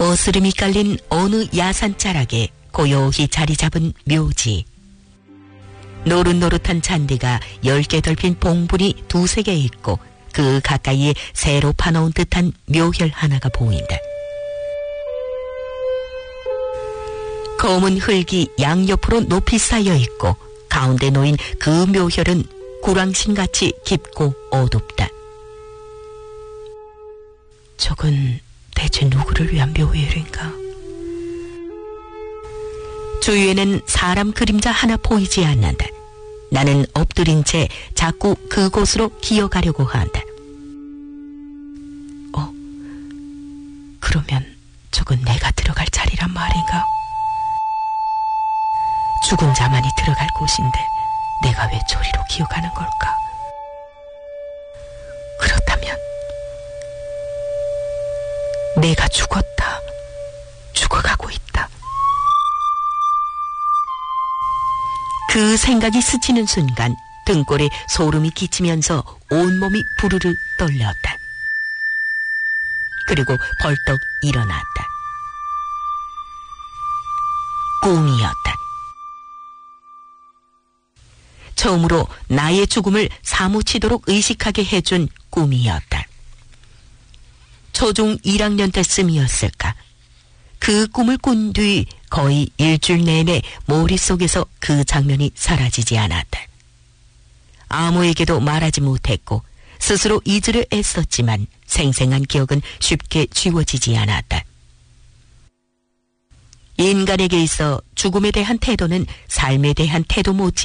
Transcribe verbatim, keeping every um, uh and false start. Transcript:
어스름이 깔린 어느 야산자락에 고요히 자리 잡은 묘지. 노릇노릇한 잔디가 열 개 덜핀 봉분이 두세 개 있고 그 가까이에 새로 파놓은 듯한 묘혈 하나가 보인다. 검은 흙이 양옆으로 높이 쌓여 있고 가운데 놓인 그 묘혈은 구랑신같이 깊고 어둡다. 저건 대체 누구를 위한 묘혈인가? 주위에는 사람 그림자 하나 보이지 않는다. 나는 엎드린 채 자꾸 그곳으로 기어가려고 한다. 어? 그러면 저건 내가 들어갈 자리란 말인가? 죽은 자만이 들어갈 곳인데 내가 왜 저리로 기어가는 걸까? 그렇다면 내가 죽었다. 죽어가고 있다. 그 생각이 스치는 순간 등골에 소름이 끼치면서 온몸이 부르르 떨렸다. 그리고 벌떡 일어났다. 꿈이었다. 처음으로 나의 죽음을 사무치도록 의식하게 해준 꿈이었다. 초중 일 학년 때쯤이었을까. 그 꿈을 꾼 뒤 거의 일주일 내내 머릿속에서 그 장면이 사라지지 않았다. 아무에게도 말하지 못했고 스스로 잊으려 애썼지만 생생한 기억은 쉽게 지워지지 않았다. 인간에게 있어 죽음에 대한 태도는 삶에 대한 태도 못지